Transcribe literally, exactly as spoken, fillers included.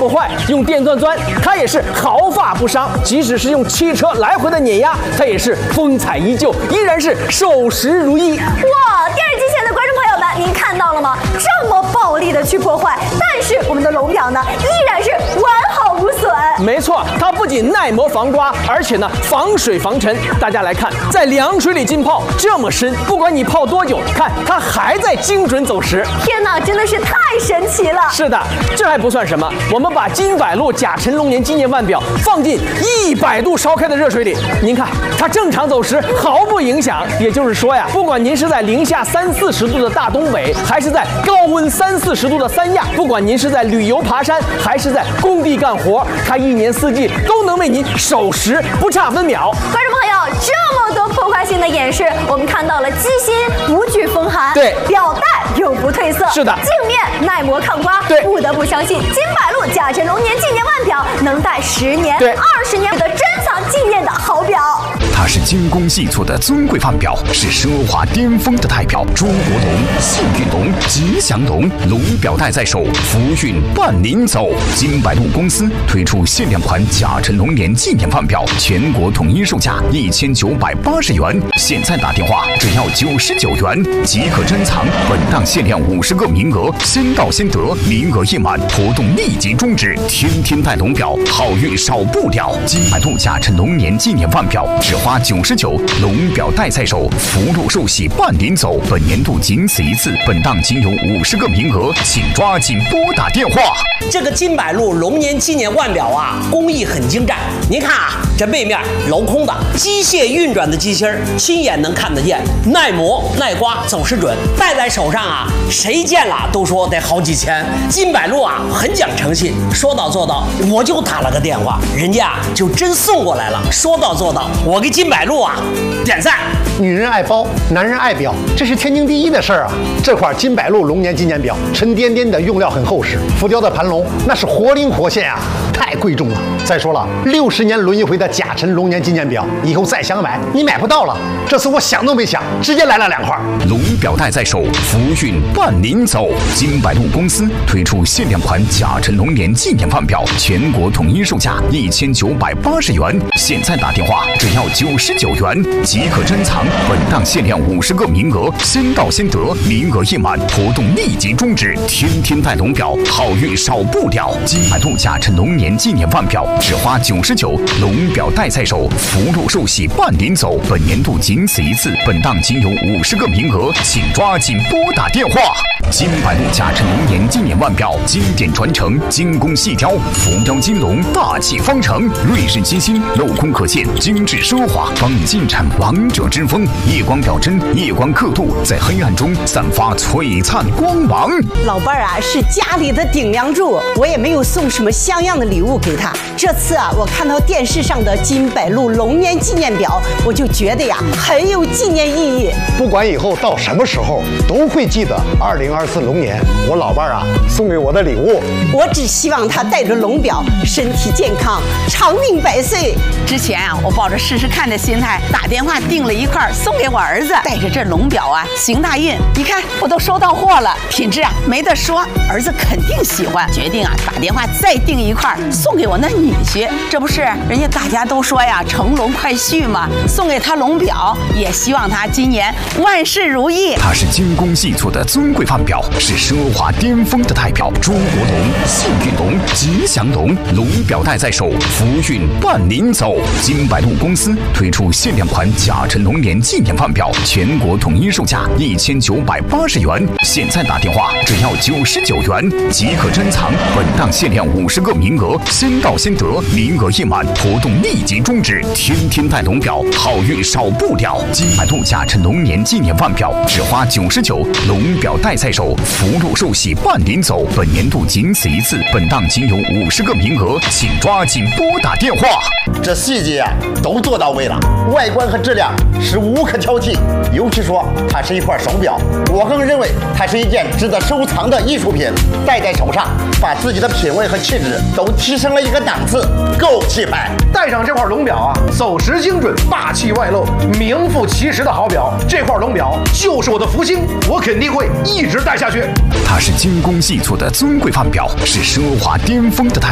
不坏，用电钻钻它也是毫发不伤；即使是用汽车来回的碾压，它也是风采依旧，依然是守时如一。 哇！电视机前的观众朋友们，您看到了吗？这么暴力的去破坏，但是我们的龙表呢，依然是完好无损。 没错，它不仅耐磨防刮，而且呢防水防尘。大家来看，在凉水里浸泡这么深，不管你泡多久，看它还在精准走时。 天哪，真的是太神奇了！ 是的，这还不算什么，我们把金百路甲辰龙年纪念腕表放进一百度烧开的热水里，您看它正常走时毫不影响。也就是说呀，不管您是在零下三四十度的大东北，还是在高温三四十度的三亚，不管您是在旅游爬山，还是在工地干活，它一年四季都能为您守时，不差分秒。 观众朋友，这么多破坏性的演示，我们看到了机芯不惧风寒， 对， 表带永不褪色， 是的， 镜面耐磨抗刮， 对， 不得不相信金百路甲辰龙年纪念腕表能戴十年、 对， 二十年的珍藏纪念的好表。 它是精工细作的尊贵腕表，是奢华巅峰的代表。中国龙、幸运龙、吉祥龙，龙表带在手，福运伴您走。金百路公司推出限量款甲辰龙年纪念腕表，全国统一售价一千九百八十元，现在打电话只要九十九元即可珍藏。本档限量五十个名额，先到先得，名额一满，活动立即终止。天天戴龙表，好运少不了。金百路甲辰龙年纪念腕表只花九十九，龙表带在手，福禄寿喜伴您走。本年度仅此一次，本档仅有五十个名额，请抓紧拨打电话。 这个金百路龙年纪念腕表啊，工艺很精湛。您看啊，这背面镂空的机械运转的机芯儿，亲眼能看得见，耐磨耐刮，走时准。戴在手上啊，谁见了都说得好几千。金百路啊，很讲诚信，说到做到。我就打了个电话，人家就真送过来了，说到做到。我给金百路啊点赞。 女人爱包，男人爱表，这是天经地义的事儿啊。这块金百路龙年纪念表，沉甸甸的，用料很厚实，浮雕的盘龙那是活灵活现啊，太贵重了。再说了，六十年轮一回的甲辰龙年纪念表，以后再想买你买不到了。这次我想都没想，直接来了两块。 龙表带在手，福运伴您走。金百路公司推出限量款甲辰龙年纪念腕表，全国统一售价一千九百八十元，现在打电话只要九十九元即可珍藏。本档限量五十个名额，先到先得，名额一满，活动立即终止。天天戴龙表，好运少不了。金百路甲辰龙年纪念腕表只花九十九，龙表带在手，福禄寿喜伴您走。本年度仅此一次，本档仅有五十个名额，请抓紧拨打电话。金百路甲辰龙年纪念腕表，经典传承，精工细雕，浮雕金龙，大气方程，瑞士机芯，镂空可见，精致奢华，帮你尽产王者之风。夜光表针，夜光刻度，在黑暗中散发璀璨光芒。 老伴儿啊，是家里的顶梁柱，我也没有送什么像样的礼物给他。这次啊，我看到电视上的金百路龙年纪念表，我就觉得呀，很有纪念意义。 不管以后到什么时候，都会记得二零二四龙年我老伴儿啊送给我的礼物。 我只希望他戴着龙表，身体健康，长命百岁。 之前啊，我抱着试试看的心态，打电话订了一块送给我儿子，带着这龙表啊，行大运。你看，我都收到货了，品质啊没得说，儿子肯定喜欢。决定啊，打电话再订一块送给我那女婿。这不是人家大家都说呀，乘龙快婿嘛，送给他龙表，也希望他今年万事如意。 它是精工细作的尊贵腕表，是奢华巅峰的代表。中国龙、幸运龙、吉祥龙，龙表带在手，福运伴您走。金百路公司推出限量款甲辰龙年纪念腕表，全国统一售价一千九百八十元，现在打电话只要九十九元即可珍藏。本档限量五十个名额，先到先得，名额一满，活动立即终止。天天戴龙表，好运少不了。金百路甲辰龙年纪念腕表只花九十九，龙表带在手，福禄寿喜伴您走。本年度仅此一次，本档仅有五十个名额，请抓紧拨打电话。 这细节啊都做到位了，外观和质量是无可挑剔。尤其说它是一块手表，我更认为它是一件值得收藏的艺术品。戴在手上，把自己的品味和气质都提升了一个档次，够气派。 戴上这块龙表啊，走时精准，霸气外露，名副其实的好表。这块龙表就是我的福星，我肯定会一直戴下去。 它是精工细作的尊贵腕表，是奢华巅峰的代表。